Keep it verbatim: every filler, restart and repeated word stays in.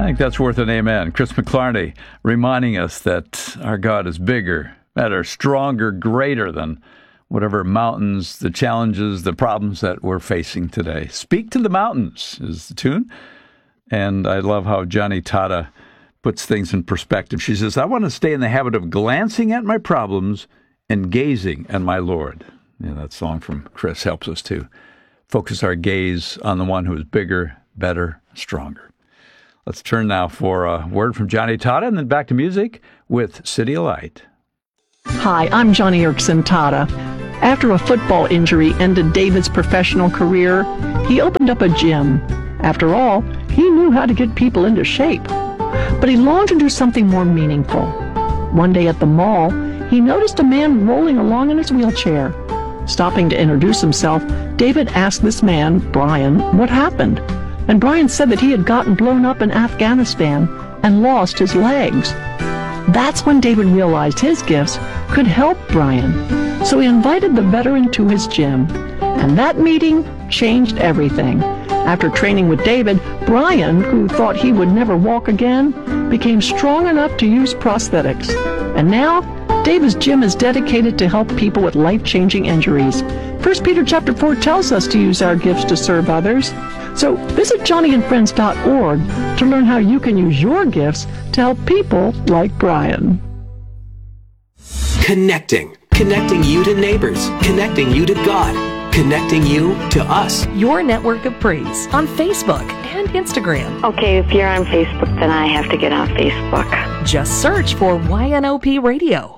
think that's worth an amen. Chris McClarney reminding us that our God is bigger, better, stronger, greater than whatever mountains, the challenges, the problems that we're facing today. Speak to the mountains is the tune. And I love how Johnny Tata puts things in perspective. She says, I want to stay in the habit of glancing at my problems and gazing at my Lord. Yeah, that song from Chris helps us to focus our gaze on the one who is bigger, better, stronger. Let's turn now for a word from Johnny Tata and then back to music with City of Light. Hi, I'm Johnny Erickson Tata. After a football injury ended David's professional career, he opened up a gym. After all, he knew how to get people into shape. But he longed to do something more meaningful. One day at the mall, he noticed a man rolling along in his wheelchair. Stopping to introduce himself, David asked this man, Brian, what happened? And Brian said that he had gotten blown up in Afghanistan and lost his legs. That's when David realized his gifts could help Brian. So he invited the veteran to his gym. And that meeting changed everything. After training with David, Brian, who thought he would never walk again, became strong enough to use prosthetics. And now, David's gym is dedicated to help people with life-changing injuries. First Peter chapter four tells us to use our gifts to serve others. So visit johnny and friends dot org to learn how you can use your gifts to help people like Brian. Connecting. Connecting you to neighbors. Connecting you to God. Connecting you to us. Your network of praise on Facebook and Instagram. Okay, if you're on Facebook, then I have to get on Facebook. Just search for Y N O P Radio.